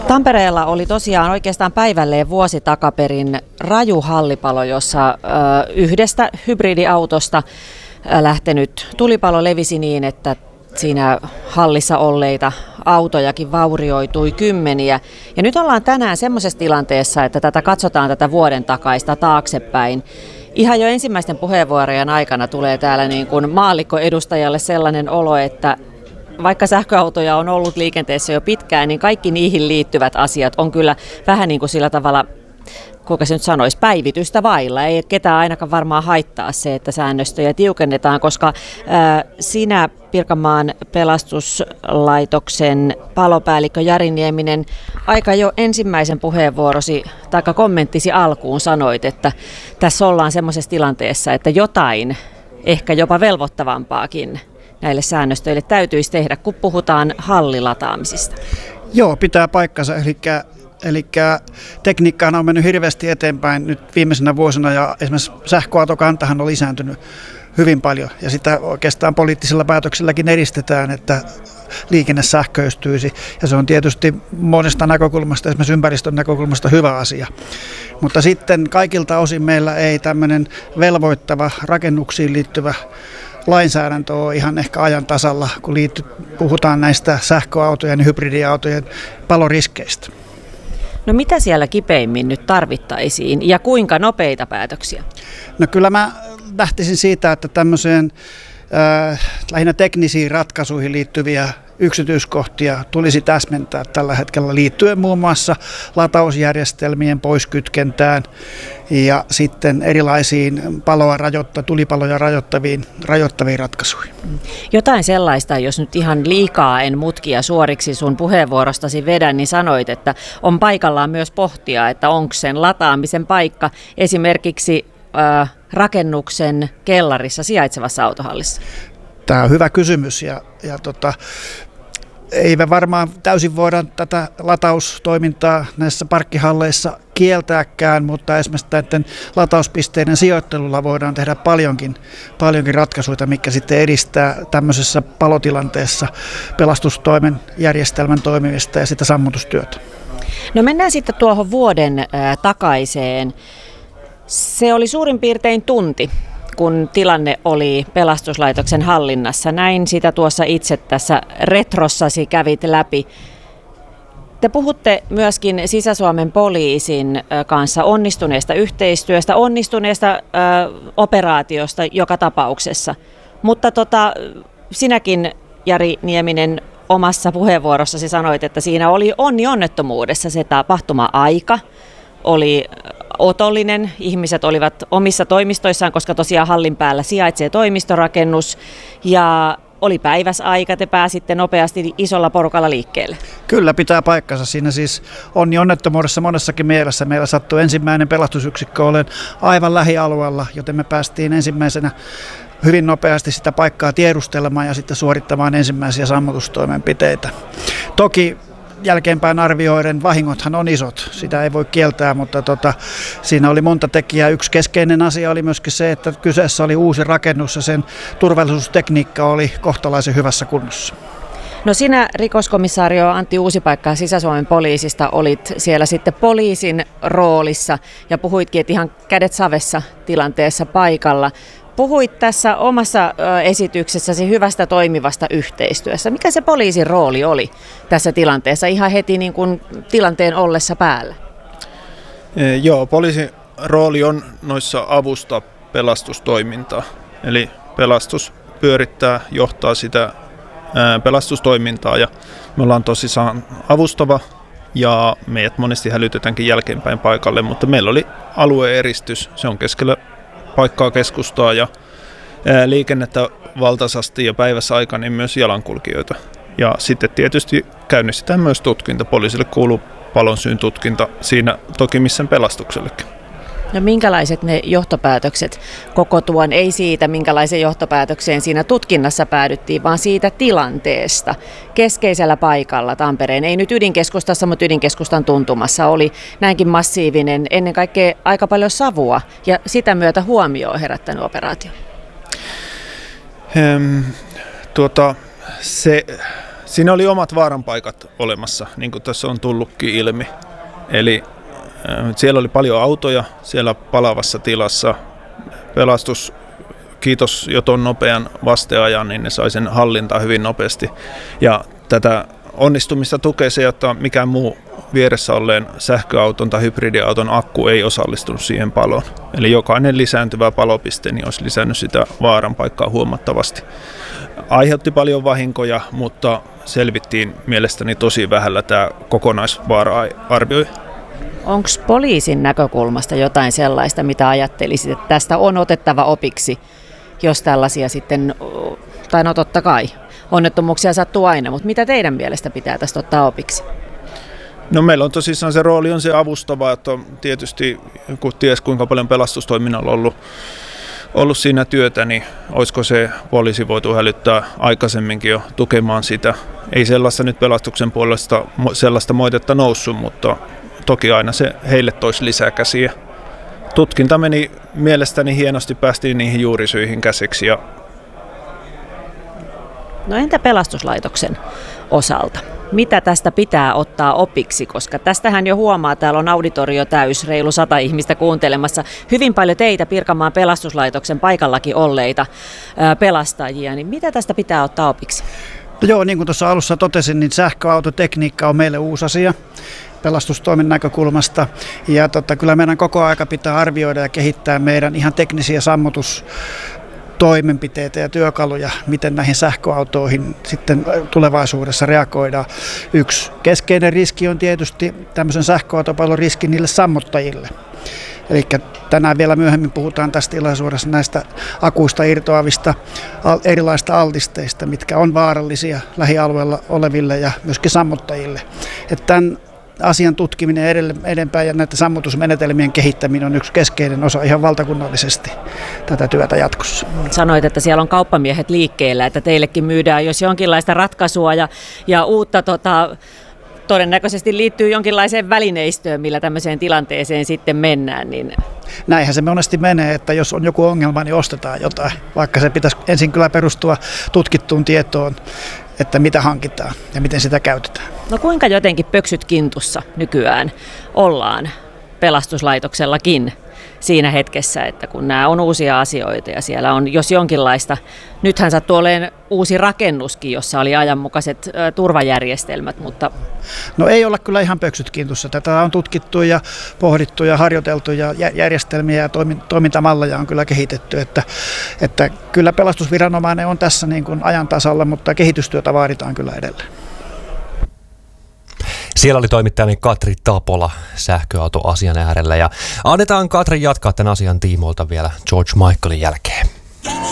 Tampereella oli tosiaan oikeastaan päivälleen vuosi takaperin raju hallipalo, jossa yhdestä hybridiautosta lähtenyt tulipalo levisi niin, että siinä hallissa olleita autojakin vaurioitui kymmeniä. Ja nyt ollaan tänään semmoisessa tilanteessa, että katsotaan tätä vuoden takaista taaksepäin. Ihan jo ensimmäisten puheenvuorojen aikana tulee täällä niin kuin maallikkoedustajalle sellainen olo, että vaikka sähköautoja on ollut liikenteessä jo pitkään, niin kaikki niihin liittyvät asiat on kyllä vähän niin kuin sillä tavalla, kuinka se nyt sanoisi, päivitystä vailla. Ei ketään ainakaan varmaan haittaa se, että säännöstöjä tiukennetaan, koska sinä Pirkanmaan pelastuslaitoksen palopäällikkö Jari Nieminen aika jo ensimmäisen puheenvuorosi tai kommenttisi alkuun sanoit, että tässä ollaan semmoisessa tilanteessa, että jotain ehkä jopa velvoittavampaakin näille säännöstöille täytyisi tehdä, kun puhutaan hallilataamisista. Joo, pitää paikkansa. Eli tekniikkaan on mennyt hirveästi eteenpäin nyt viimeisenä vuosina ja esimerkiksi sähköautokantahan on lisääntynyt hyvin paljon ja sitä oikeastaan poliittisilla päätöksilläkin edistetään, että liikenne sähköistyisi ja se on tietysti monesta näkökulmasta, esimerkiksi ympäristön näkökulmasta hyvä asia. Mutta sitten kaikilta osin meillä ei tämmöinen velvoittava rakennuksiin liittyvä lainsäädäntö on ihan ehkä ajan tasalla, kun puhutaan näistä sähköautojen ja hybridiautojen paloriskeistä. No mitä siellä kipeimmin nyt tarvittaisiin ja kuinka nopeita päätöksiä? No kyllä mä lähtisin siitä, että tämmöiseen lähinnä teknisiin ratkaisuihin liittyviä yksityiskohtia tulisi täsmentää tällä hetkellä liittyen muun muassa latausjärjestelmien poiskytkentään ja sitten erilaisiin tulipaloja rajoittaviin ratkaisuihin. Jotain sellaista, jos nyt ihan liikaa en mutkia suoriksi sun puheenvuorostasi vedän, niin sanoit, että on paikallaan myös pohtia, että onko sen lataamisen paikka esimerkiksi rakennuksen kellarissa sijaitsevassa autohallissa? Tämä on hyvä kysymys ja ei me varmaan täysin voida tätä lataustoimintaa näissä parkkihalleissa kieltääkään, mutta esimerkiksi näiden latauspisteiden sijoittelulla voidaan tehdä paljonkin ratkaisuja, mikä sitten edistää tämmöisessä palotilanteessa pelastustoimen järjestelmän toimimista ja sitä sammutustyötä. No mennään sitten tuohon vuoden takaiseen. Se oli suurin piirtein tunti, kun tilanne oli pelastuslaitoksen hallinnassa. Näin sitä tuossa itse tässä retrossasi kävit läpi. Te puhutte myöskin Sisä-Suomen poliisin kanssa onnistuneesta yhteistyöstä, onnistuneesta operaatiosta joka tapauksessa. Mutta sinäkin, Jari Nieminen, omassa puheenvuorossasi sanoit, että siinä oli onnettomuudessa se tapahtuma-aika. Oli otollinen, ihmiset olivat omissa toimistoissaan, koska tosiaan hallin päällä sijaitsee toimistorakennus ja oli päiväsaika, te pääsitte nopeasti isolla porukalla liikkeelle. Kyllä pitää paikkansa. Siinä siis onnettomuudessa monessakin mielessä. Meillä sattui ensimmäinen pelastusyksikkö olen aivan lähialueella, joten me päästiin ensimmäisenä hyvin nopeasti sitä paikkaa tiedustelemaan ja sitten suorittamaan ensimmäisiä sammutustoimenpiteitä. Toki jälkeenpäin arvioiden vahingothan on isot, sitä ei voi kieltää, mutta siinä oli monta tekijää. Yksi keskeinen asia oli myöskin se, että kyseessä oli uusi rakennus ja sen turvallisuustekniikka oli kohtalaisen hyvässä kunnossa. No sinä, rikoskomissaario Antti Uusipaikka Sisä-Suomen poliisista, olit siellä sitten poliisin roolissa ja puhuitkin, että ihan kädet savessa tilanteessa paikalla. Puhuit tässä omassa esityksessäsi hyvästä toimivasta yhteistyössä. Mikä se poliisin rooli oli tässä tilanteessa ihan heti niin kuin tilanteen ollessa päällä? Joo, poliisin rooli on noissa avustaa pelastustoimintaa. Eli pelastus pyörittää, johtaa sitä pelastustoimintaa ja me ollaan tosissaan avustava ja meidät monesti hälytetäänkin jälkeenpäin paikalle, mutta meillä oli alueeristys, se on keskellä paikkaa keskustaa ja liikennettä valtaisasti ja päivässä aikana niin myös jalankulkijoita. Ja sitten tietysti käynnistetään myös tutkinta. Poliisille kuuluu palonsyyn tutkinta siinä toki missä pelastuksellekin. No minkälaiset ne johtopäätökset koko tuon, ei siitä minkälaiseen johtopäätökseen siinä tutkinnassa päädyttiin, vaan siitä tilanteesta keskeisellä paikalla Tampereen, ei nyt ydinkeskustassa, mutta ydinkeskustan tuntumassa oli näinkin massiivinen, ennen kaikkea aika paljon savua ja sitä myötä huomioon herättänyt operaatio. Siinä oli omat vaaranpaikat olemassa, niin kuin tässä on tullutkin ilmi. Eli siellä oli paljon autoja siellä palavassa tilassa. Pelastus, kiitos jo tuon nopean vasteajan, niin ne sai sen hallintaan hyvin nopeasti. Ja tätä onnistumista tukee se, että mikään muu vieressä olleen sähköauton tai hybridiauton akku ei osallistunut siihen paloon. Eli jokainen lisääntyvä palopiste niin olisi lisännyt sitä vaaran paikkaa huomattavasti. Aiheutti paljon vahinkoja, mutta selvittiin mielestäni tosi vähällä tämä kokonaisvaara-arvioi. Onko poliisin näkökulmasta jotain sellaista, mitä ajattelisit, että tästä on otettava opiksi, jos tällaisia sitten, tai no totta kai, onnettomuuksia sattuu aina, mutta mitä teidän mielestä pitää tästä ottaa opiksi? No meillä on tosissaan se rooli on se avustava, että tietysti kun ties kuinka paljon pelastustoiminnalla on ollut siinä työtä, niin olisiko se poliisi voitu hälyttää aikaisemminkin jo tukemaan sitä. Ei sellaista nyt pelastuksen puolesta sellaista moitetta noussut, mutta toki aina se heille toisi lisää käsiä. Tutkinta meni mielestäni hienosti, päästiin niihin juurisyihin käsiksi. No entä pelastuslaitoksen osalta? Mitä tästä pitää ottaa opiksi, koska tästähän jo huomaa, täällä on auditorio täys, reilu 100 ihmistä kuuntelemassa. Hyvin paljon teitä Pirkanmaan pelastuslaitoksen paikallakin olleita pelastajia, niin mitä tästä pitää ottaa opiksi? No joo, niin kuin tuossa alussa totesin, niin sähköautotekniikka on meille uusi asia pelastustoimen näkökulmasta. Ja kyllä meidän koko aika pitää arvioida ja kehittää meidän ihan teknisiä sammutustoimenpiteitä ja työkaluja, miten näihin sähköautoihin sitten tulevaisuudessa reagoidaan. Yksi keskeinen riski on tietysti tämmöisen sähköautopalvelun riski niille sammuttajille. Eli tänään vielä myöhemmin puhutaan tässä tilaisuudessa näistä akuista irtoavista erilaista altisteista, mitkä on vaarallisia lähialueella oleville ja myöskin sammuttajille. Että tämän asian tutkiminen edempään ja näiden sammutusmenetelmien kehittäminen on yksi keskeinen osa ihan valtakunnallisesti tätä työtä jatkossa. Sanoit, että siellä on kauppamiehet liikkeellä, että teillekin myydään jos jonkinlaista ratkaisua ja uutta todennäköisesti liittyy jonkinlaiseen välineistöön, millä tämmöiseen tilanteeseen sitten mennään. Niin näinhän se monesti menee, että jos on joku ongelma, niin ostetaan jotain, vaikka se pitäisi ensin kyllä perustua tutkittuun tietoon, että mitä hankitaan ja miten sitä käytetään. No kuinka jotenkin pöksyt kintussa nykyään ollaan pelastuslaitoksellakin siinä hetkessä, että kun nämä on uusia asioita ja siellä on jos jonkinlaista, nythän sattuu olemaan uusi rakennuskin, jossa oli ajanmukaiset turvajärjestelmät, mutta no ei olla kyllä ihan pöksyt kintussa. Tätä on tutkittu ja pohdittu ja harjoiteltu ja järjestelmiä ja toimintamalleja on kyllä kehitetty, että kyllä pelastusviranomainen on tässä niin kuin ajan tasalla, mutta kehitystyötä vaaditaan kyllä edelleen. Siellä oli toimittajani Katri Tapola sähköautoasian äärellä ja annetaan Katri jatkaa tämän asian tiimoilta vielä George Michaelin jälkeen.